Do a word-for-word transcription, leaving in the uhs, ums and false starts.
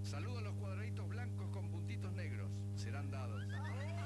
Saludo a los cuadraditos blancos con puntitos negros. Serán dados.